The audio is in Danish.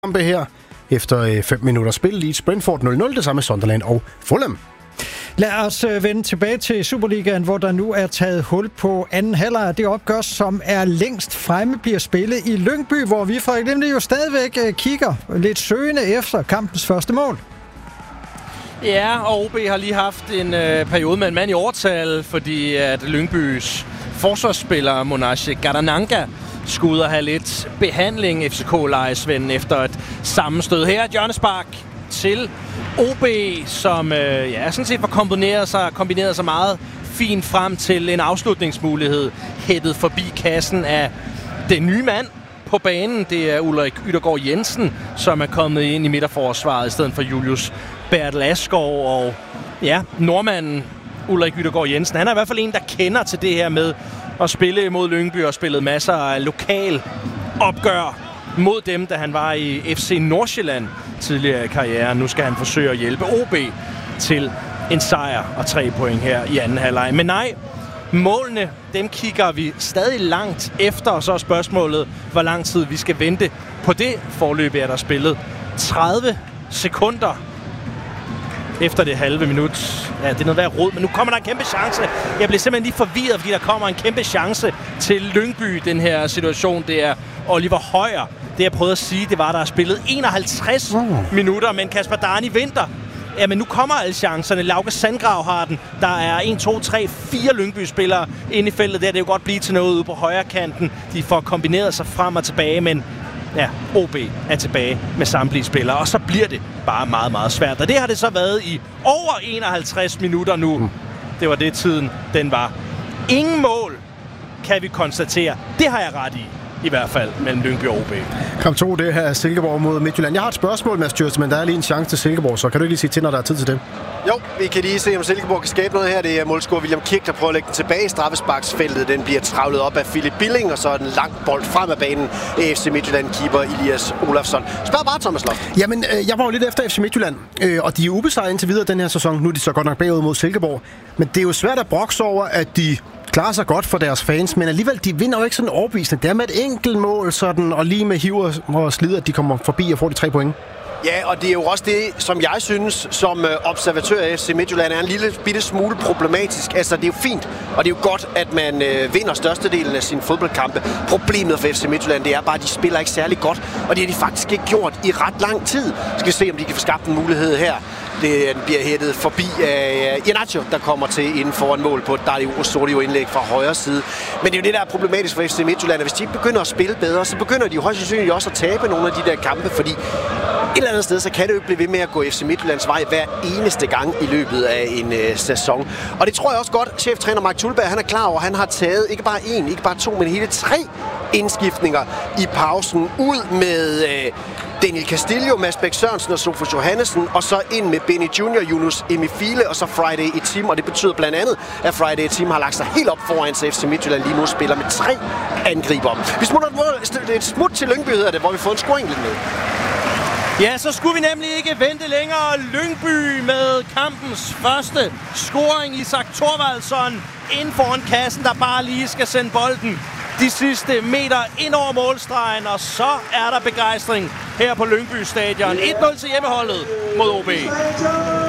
kampe her efter 5 minutter spil. Leeds Brentford 0-0, det samme med Sunderland og Fulham. Lad os vende tilbage til Superligaen, hvor der nu er taget hul på anden halvleg. Det opgør, som er længst fremme, bliver spillet i Lyngby, hvor vi fra Glimte jo stadigvæk kigger lidt søgende efter kampens første mål. Ja, og OB har lige haft en periode med en mand i overtal, fordi at Lyngbys forsvarsspiller Monashe Garananga skulle ud og have lidt behandling. FCK-lejesvenden efter et sammenstød. Her er et hjørnespark til OB, som sådan set var kombineret sig meget fint frem til en afslutningsmulighed. Hættet forbi kassen af den nye mand på banen. Det er Ulrik Yttergaard Jensen, som er kommet ind i midterforsvaret i stedet for Julius Bertel Asgaard. Og ja, nordmanden Ulrik Yttergaard Jensen, han er i hvert fald en, der kender til det her med at spille mod Lyngby og spillet masser af lokal opgør mod dem, da han var i FC Nordsjælland tidligere i karrieren. Nu skal han forsøge at hjælpe OB til en sejr og 3 point her i anden halvleg. Men nej, målene, dem kigger vi stadig langt efter, og så er spørgsmålet, hvor lang tid vi skal vente på det. Forløbet er der spillet 30 sekunder efter det halve minut. Ja, det er noget værd rod, men nu kommer der en kæmpe chance. Jeg bliver simpelthen lige forvirret, fordi der kommer en kæmpe chance til Lyngby, den her situation. Det er Oliver Højer. Det jeg prøvede at sige, det var, at der er spillet 51 minutter, men Kasper Darni venter. Ja, men nu kommer alle chancerne. Lauke Sandgrav har den. Der er 1, 2, 3, 4 Lyngby-spillere inde i feltet. Der det jo godt blive til noget ude på højre kanten. De får kombineret sig frem og tilbage, men ja, OB er tilbage med samtlige spillere, og så bliver det bare meget, meget svært. Og det har det så været i over 51 minutter nu. Det var det tiden, den var. Ingen mål, kan vi konstatere. Det har jeg ret i hvert fald, mellem Lyngby og OB. Kamp 2, det her er Silkeborg mod Midtjylland. Jeg har et spørgsmål, Mads Djurs, men der er lige en chance til Silkeborg, så kan du ikke lige sige til, når der er tid til det? Jo, vi kan lige se, om Silkeborg kan skabe noget her. Det er målscorer William Kirk, der prøver at lægge den tilbage i straffesparksfeltet. Den bliver travlet op af Philip Billing, og så er den langt bold frem af banen af FC Midtjylland-keeper Elias Olafsson. Spørg bare, Thomas Loft. Jamen, jeg var jo lidt efter FC Midtjylland, og de er ubesejret indtil videre den her sæson. Nu er de så godt nok bagud mod Silkeborg. Men det er jo svært at brokse over, at de klarer sig godt for deres fans, men alligevel, de vinder jo ikke sådan overbevisende. Det er med et enkelt mål, sådan, og lige med hiver og slider, at de kommer forbi og får de 3 point. Ja, og det er jo også det, som jeg synes, som observatør af FC Midtjylland, er en lille bitte smule problematisk. Altså, det er jo fint, og det er jo godt, at man vinder størstedelen af sine fodboldkampe. Problemet for FC Midtjylland, det er bare, at de spiller ikke særlig godt, og det har de faktisk ikke gjort i ret lang tid. Skal vi se, om de kan få skabt en mulighed her. Den bliver hættet forbi af Iheanacho, der kommer til inden foran mål på Dario Osorio indlæg fra højre side. Men det er jo det, der er problematisk for FC Midtjylland, at hvis de ikke begynder at spille bedre, så begynder de jo højst sandsynligt også at tabe nogle af de der kampe, fordi et eller andet sted, så kan det jo ikke blive ved med at gå FC Midtjyllands vej hver eneste gang i løbet af en sæson. Og det tror jeg også godt, cheftræner Mark Tulberg, han er klar over. Han har taget ikke bare 1, ikke bare 2, men hele 3 indskiftninger i pausen ud med Daniel Castillo, Mads Bæk Sørensen og Sofus Johannesen, og så ind med Benny Junior, Yunus Emifile og så Friday Etim, og det betyder blandt andet, at Friday Etim har lagt sig helt op foran, så FC Midtjylland lige nu spiller med 3 angriber. Vi smutter et smut til Lyngby, hedder det, hvor vi får en scoring lidt med. Ja, så skulle vi nemlig ikke vente længere. Lyngby med kampens første scoring. Isak Thorvaldsson ind foran kassen, der bare lige skal sende bolden de sidste meter ind over målstregen, og så er der begejstring her på Lyngby Stadion. 1-0 til hjemmeholdet mod OB.